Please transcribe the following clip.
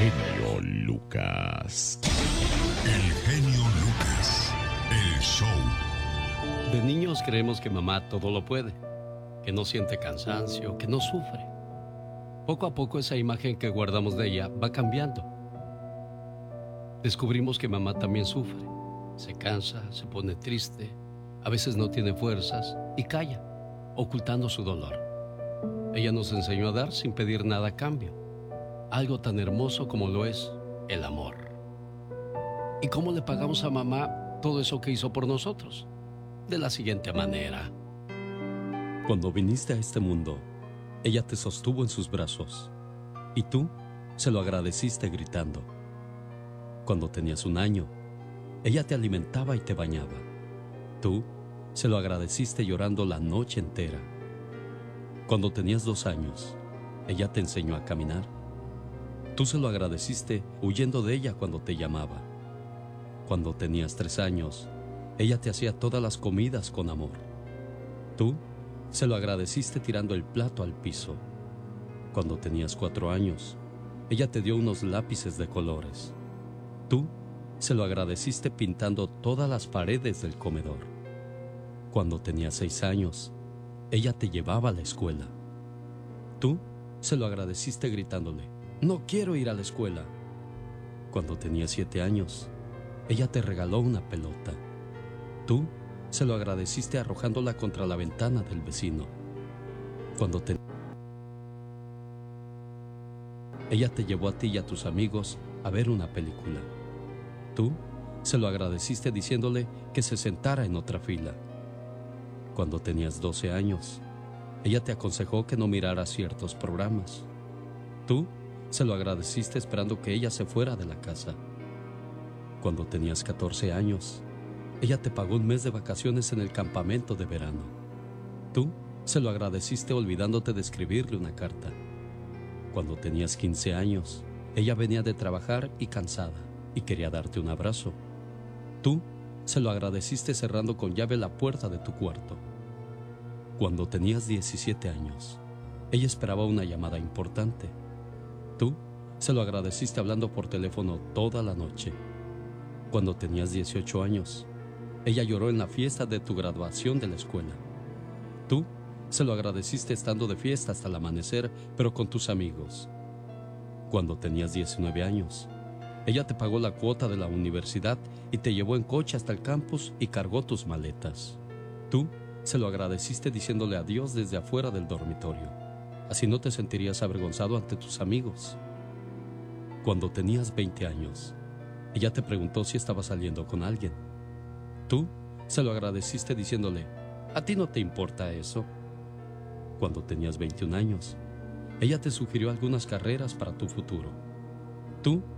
genio Lucas. El genio Lucas. El show. De niños creemos que mamá todo lo puede, que no siente cansancio, que no sufre. Poco a poco esa imagen que guardamos de ella va cambiando. Descubrimos que mamá también sufre. Se cansa, se pone triste, a veces no tiene fuerzas y calla, ocultando su dolor. Ella nos enseñó a dar sin pedir nada a cambio. Algo tan hermoso como lo es el amor. ¿Y cómo le pagamos a mamá todo eso que hizo por nosotros? De la siguiente manera. Cuando viniste a este mundo, ella te sostuvo en sus brazos y tú se lo agradeciste gritando. Cuando tenías 1 año, ella te alimentaba y te bañaba. Tú se lo agradeciste llorando la noche entera. Cuando tenías 2 años, ella te enseñó a caminar. Tú se lo agradeciste huyendo de ella cuando te llamaba. Cuando tenías 3 años, ella te hacía todas las comidas con amor. Tú se lo agradeciste tirando el plato al piso. Cuando tenías 4 años, ella te dio unos lápices de colores. Tú se lo agradeciste pintando todas las paredes del comedor. Cuando tenías 6 años, ella te llevaba a la escuela. Tú se lo agradeciste gritándole: "No quiero ir a la escuela". Cuando tenías 7 años, ella te regaló una pelota. Tú se lo agradeciste arrojándola contra la ventana del vecino. Cuando ella te llevó a ti y a tus amigos a ver una película. Tú se lo agradeciste diciéndole que se sentara en otra fila. Cuando tenías 12 años, ella te aconsejó que no miraras ciertos programas. Tú se lo agradeciste esperando que ella se fuera de la casa. Cuando tenías 14 años, ella te pagó 1 mes de vacaciones en el campamento de verano. Tú se lo agradeciste olvidándote de escribirle una carta. Cuando tenías 15 años, ella venía de trabajar y cansada y quería darte un abrazo. Tú se lo agradeciste cerrando con llave la puerta de tu cuarto. Cuando tenías 17 años, ella esperaba una llamada importante. Tú se lo agradeciste hablando por teléfono toda la noche. Cuando tenías 18 años, ella lloró en la fiesta de tu graduación de la escuela. Tú se lo agradeciste estando de fiesta hasta el amanecer, pero con tus amigos. Cuando tenías 19 años, ella te pagó la cuota de la universidad y te llevó en coche hasta el campus y cargó tus maletas. Tú se lo agradeciste diciéndole adiós desde afuera del dormitorio. Así no te sentirías avergonzado ante tus amigos. Cuando tenías 20 años, ella te preguntó si estaba saliendo con alguien. Tú se lo agradeciste diciéndole: ¿a ti no te importa eso? Cuando tenías 21 años, ella te sugirió algunas carreras para tu futuro. Tú